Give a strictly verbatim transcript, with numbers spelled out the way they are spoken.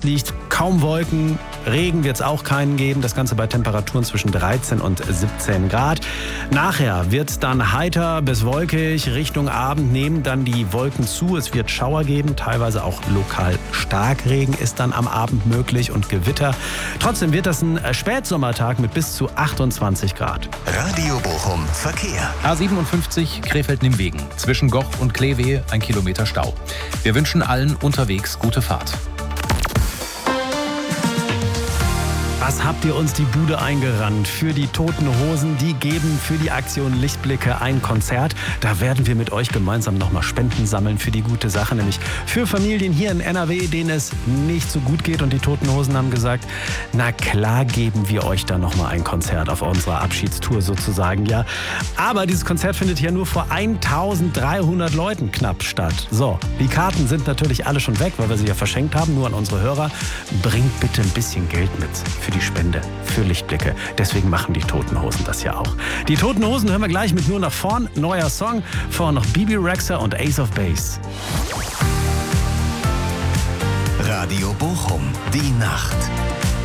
liegt. Kaum Wolken, Regen wird es auch keinen geben. Das Ganze bei Temperaturen zwischen dreizehn und siebzehn Grad. Nachher wird es dann heiter bis wolkig. Richtung Abend nehmen dann die Wolken zu. Es wird Schauer geben, teilweise auch lokal Starkregen ist dann am Abend möglich und Gewitter. Trotzdem wird das ein Spätsommertag mit bis zu achtundzwanzig Grad. Radio Bochum Verkehr. A siebenundfünfzig Krefeld-Nimwegen. Zwischen Goch und Kleve ein Kilometer Stau. Wir wünschen allen unterwegs gute Fahrt. Was habt ihr uns die Bude eingerannt? Für die Toten Hosen, die geben für die Aktion Lichtblicke ein Konzert. Da werden wir mit euch gemeinsam nochmal Spenden sammeln für die gute Sache, nämlich für Familien hier in N R W, denen es nicht so gut geht. Und die Toten Hosen haben gesagt, na klar geben wir euch da nochmal ein Konzert auf unserer Abschiedstour sozusagen, ja. Aber dieses Konzert findet ja nur vor eintausenddreihundert Leuten knapp statt. So, die Karten sind natürlich alle schon weg, weil wir sie ja verschenkt haben, nur an unsere Hörer. Bringt bitte ein bisschen Geld mit für die Spende, für Lichtblicke. Deswegen machen die Toten Hosen das ja auch. Die Toten Hosen hören wir gleich mit Nur nach vorn. Neuer Song. Vorher noch Bibi Rexha und Ace of Base. Radio Bochum, die Nacht.